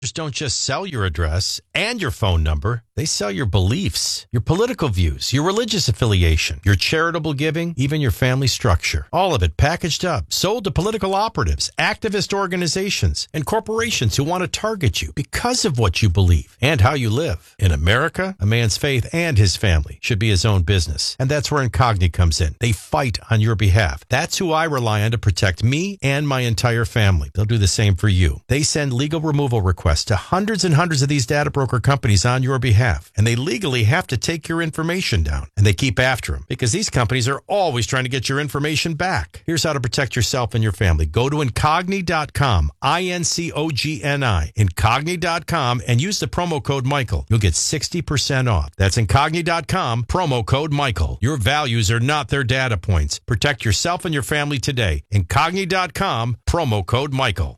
don't just sell your address and your phone number. They sell your beliefs, your political views, your religious affiliation, your charitable giving, even your family structure. All of it packaged up, sold to political operatives, activist organizations, and corporations who want to target you because of what you believe and how you live. In America, a man's faith and his family should be his own business. And that's where Incogni comes in. They fight on your behalf. That's who I rely on to protect me and my entire family. They'll do the same for you. They send legal removal requests to hundreds and hundreds of these data broker companies on your behalf, and they legally have to take your information down, and they keep after them because these companies are always trying to get your information back. Here's how to protect yourself and your family. Go to Incogni.com, Incogni, Incogni.com, and use the promo code Michael. You'll get 60% off. That's Incogni.com, promo code Michael. Your values are not their data points. Protect yourself and your family today. Incogni.com, promo code Michael.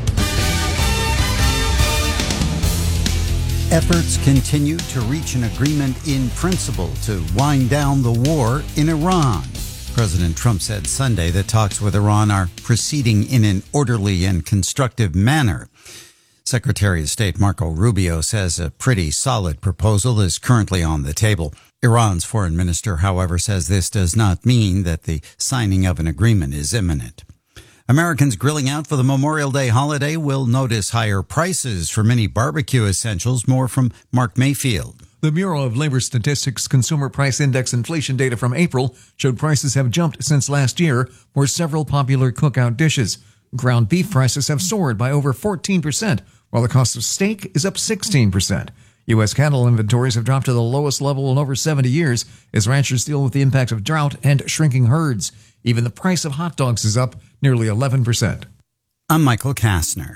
Efforts continue to reach an agreement in principle to wind down the war in Iran. President Trump said Sunday that talks with Iran are proceeding in an orderly and constructive manner. Secretary of State Marco Rubio says a pretty solid proposal is currently on the table. Iran's foreign minister, however, says this does not mean that the signing of an agreement is imminent. Americans grilling out for the Memorial Day holiday will notice higher prices for many barbecue essentials. More from Mark Mayfield. The Bureau of Labor Statistics Consumer Price Index inflation data from April showed prices have jumped since last year for several popular cookout dishes. Ground beef prices have soared by over 14%, while the cost of steak is up 16%. U.S. cattle inventories have dropped to the lowest level in over 70 years as ranchers deal with the impact of drought and shrinking herds. Even the price of hot dogs is up nearly 11%. I'm Michael Kastner.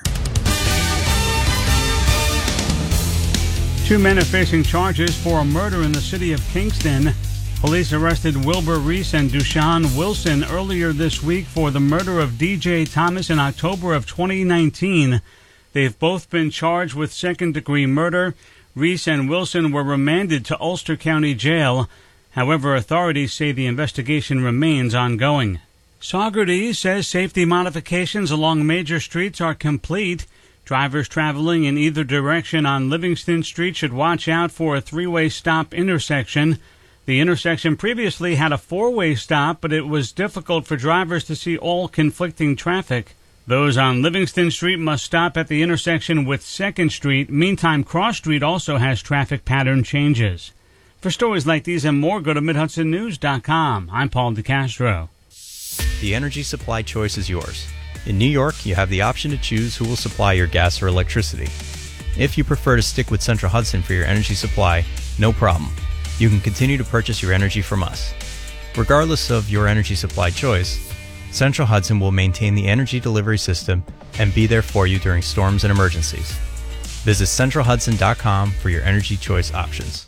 Two men are facing charges for a murder in the city of Kingston. Police arrested Wilbur Reese and Dushan Wilson earlier this week for the murder of DJ Thomas in October of 2019. They've both been charged with second-degree murder. Reese and Wilson were remanded to Ulster County Jail. However, authorities say the investigation remains ongoing. Saugerties says safety modifications along major streets are complete. Drivers traveling in either direction on Livingston Street should watch out for a three-way stop intersection. The intersection previously had a four-way stop, but it was difficult for drivers to see all conflicting traffic. Those on Livingston Street must stop at the intersection with 2nd Street. Meantime, Cross Street also has traffic pattern changes. For stories like these and more, go to MidHudsonNews.com. I'm Paul DeCastro. The energy supply choice is yours. In New York, you have the option to choose who will supply your gas or electricity. If you prefer to stick with Central Hudson for your energy supply, no problem. You can continue to purchase your energy from us. Regardless of your energy supply choice, Central Hudson will maintain the energy delivery system and be there for you during storms and emergencies. Visit CentralHudson.com for your energy choice options.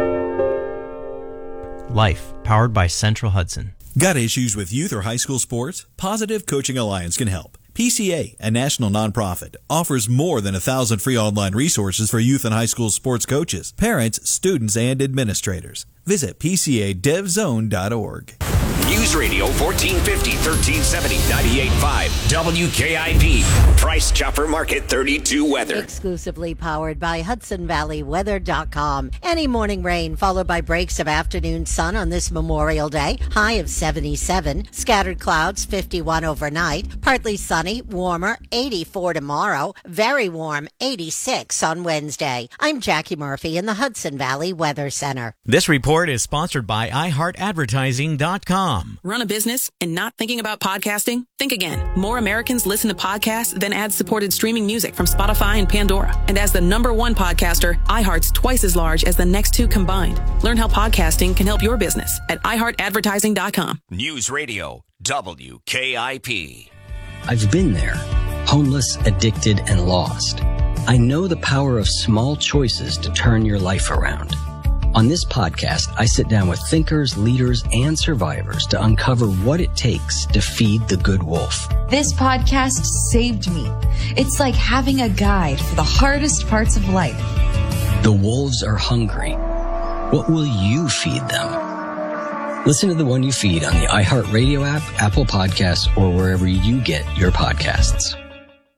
Life, powered by Central Hudson. Got issues with youth or high school sports? Positive Coaching Alliance can help. PCA, a national nonprofit, offers more than 1,000 free online resources for youth and high school sports coaches, parents, students, and administrators. Visit PCADevZone.org. News Radio 1450, 1370, 98.5, WKIP. Price Chopper Market 32 weather. Exclusively powered by HudsonValleyWeather.com. Any morning rain followed by breaks of afternoon sun on this Memorial Day. High of 77. Scattered clouds 51 overnight. Partly sunny, warmer 84 tomorrow. Very warm 86 on Wednesday. I'm Jackie Murphy in the Hudson Valley Weather Center. This report is sponsored by iHeartAdvertising.com. Run a business and not thinking about podcasting? Think again. More Americans listen to podcasts than ad-supported streaming music from Spotify and Pandora. And as the #1 podcaster, iHeart's twice as large as the next two combined. Learn how podcasting can help your business at iHeartAdvertising.com. News Radio WKIP. I've been there, homeless, addicted, and lost. I know the power of small choices to turn your life around. On this podcast, I sit down with thinkers, leaders, and survivors to uncover what it takes to feed the good wolf. This podcast saved me. It's like having a guide for the hardest parts of life. The wolves are hungry. What will you feed them? Listen to The One You Feed on the iHeartRadio app, Apple Podcasts, or wherever you get your podcasts.